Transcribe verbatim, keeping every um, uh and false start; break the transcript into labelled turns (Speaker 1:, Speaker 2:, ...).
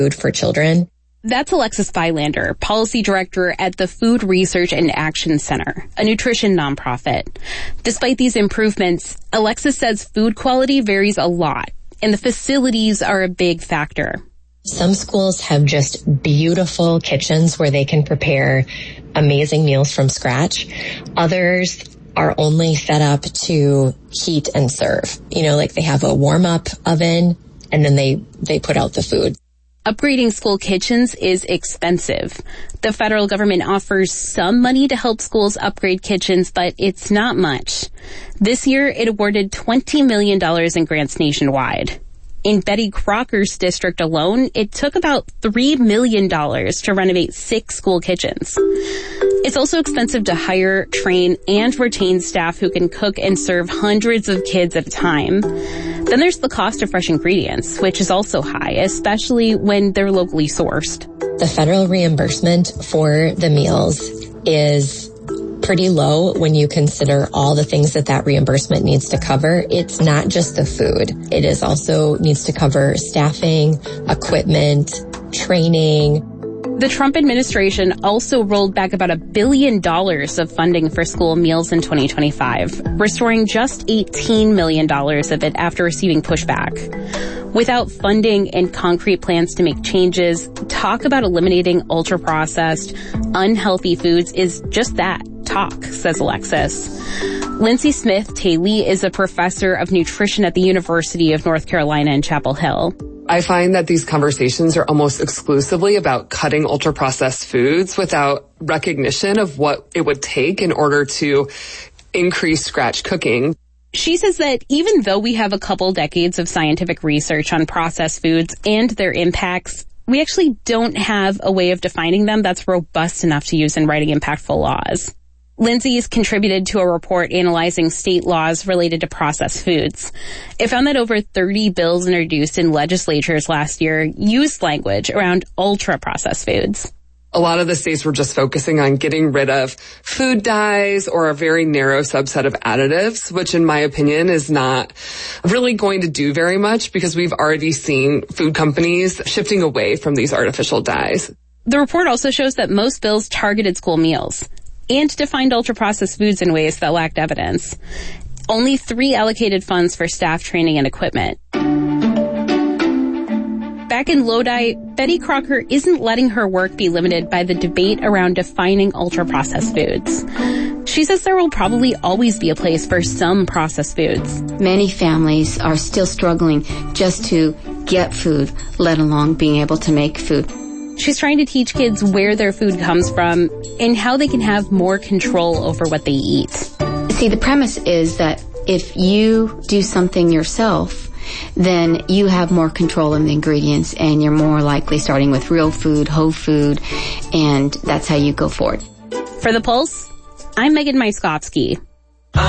Speaker 1: food for children.
Speaker 2: That's Alexis Bylander, Policy Director at the Food Research and Action Center, a nutrition nonprofit. Despite these improvements, Alexis says food quality varies a lot, and the facilities are a big factor.
Speaker 1: Some schools have just beautiful kitchens where they can prepare amazing meals from scratch. Others are only set up to heat and serve. You know, like they have a warm-up oven, and then they, they put out the food.
Speaker 2: Upgrading school kitchens is expensive. The federal government offers some money to help schools upgrade kitchens, but it's not much. This year, it awarded twenty million dollars in grants nationwide. In Betty Crocker's district alone, it took about three million dollars to renovate six school kitchens. It's also expensive to hire, train, and retain staff who can cook and serve hundreds of kids at a time. Then there's the cost of fresh ingredients, which is also high, especially when they're locally sourced.
Speaker 1: The federal reimbursement for the meals is pretty low when you consider all the things that that reimbursement needs to cover. It's not just the food. It is also needs to cover staffing, equipment, training.
Speaker 2: The Trump administration also rolled back about a billion dollars of funding for school meals in twenty twenty-five, restoring just eighteen million dollars of it after receiving pushback. Without funding and concrete plans to make changes, talk about eliminating ultra-processed, unhealthy foods is just that, talk, says Alexis. Lindsay Smith-Taylor is a professor of nutrition at the University of North Carolina in Chapel Hill.
Speaker 3: I find that these conversations are almost exclusively about cutting ultra-processed foods without recognition of what it would take in order to increase scratch cooking.
Speaker 2: She says that even though we have a couple decades of scientific research on processed foods and their impacts, we actually don't have a way of defining them that's robust enough to use in writing impactful laws. Lindsay's contributed to a report analyzing state laws related to processed foods. It found that over thirty bills introduced in legislatures last year used language around ultra-processed foods.
Speaker 3: A lot of the states were just focusing on getting rid of food dyes or a very narrow subset of additives, which in my opinion is not really going to do very much because we've already seen food companies shifting away from these artificial dyes.
Speaker 2: The report also shows that most bills targeted school meals and defined ultra-processed foods in ways that lacked evidence. Only three allocated funds for staff training and equipment. Back in Lodi, Betty Crocker isn't letting her work be limited by the debate around defining ultra-processed foods. She says there will probably always be a place for some processed foods.
Speaker 4: Many families are still struggling just to get food, let alone being able to make food.
Speaker 2: She's trying to teach kids where their food comes from and how they can have more control over what they eat.
Speaker 4: See, the premise is that if you do something yourself, then you have more control in the ingredients and you're more likely starting with real food, whole food, and that's how you go forward.
Speaker 2: For The Pulse, I'm Megan Myskowski.